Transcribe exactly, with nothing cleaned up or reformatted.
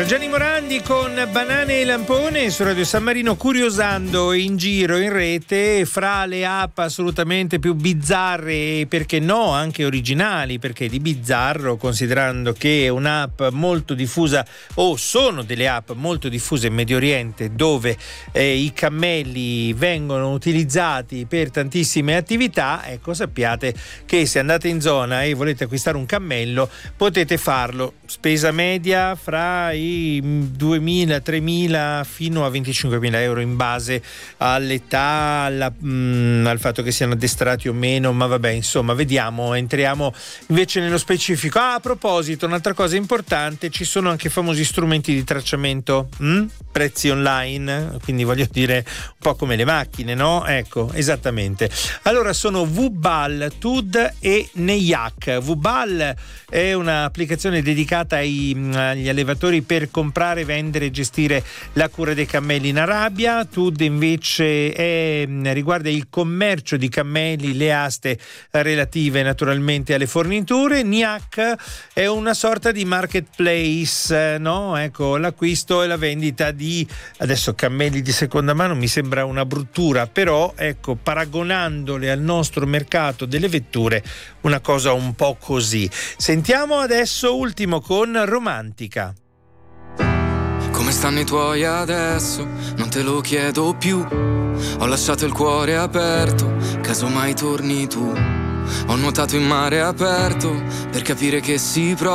Era Gianni Morandi con Banane e Lampone su Radio San Marino, curiosando in giro in rete fra le app assolutamente più bizzarre e perché no anche originali, perché di bizzarro, considerando che è un'app molto diffusa o sono delle app molto diffuse in Medio Oriente, dove eh, i cammelli vengono utilizzati per tantissime attività. Ecco, sappiate che se andate in zona e volete acquistare un cammello potete farlo, spesa media fra i duemila, tremila fino a venticinquemila euro in base all'età, alla, mh, al fatto che siano addestrati o meno, ma vabbè, insomma, vediamo, entriamo invece nello specifico. Ah, a proposito, un'altra cosa importante, ci sono anche famosi strumenti di tracciamento, mh? prezzi online, quindi voglio dire un po' come le macchine, no? Ecco, esattamente. Allora sono Vubal, Tud e Neyak. Vubal è un'applicazione dedicata ai, agli allevatori per comprare, vendere e gestire la cura dei cammelli in Arabia. Tud invece è, riguarda il commercio di cammelli, le aste relative naturalmente alle forniture. Neyak è una sorta di marketplace, no? Ecco, l'acquisto e la vendita di Di, adesso cammelli di seconda mano mi sembra una bruttura, però ecco, paragonandole al nostro mercato delle vetture, una cosa un po' così. Sentiamo adesso ultimo con Romantica. Come stanno i tuoi adesso? Non te lo chiedo più. Ho lasciato il cuore aperto, casomai torni tu. Ho nuotato in mare aperto per capire che si prova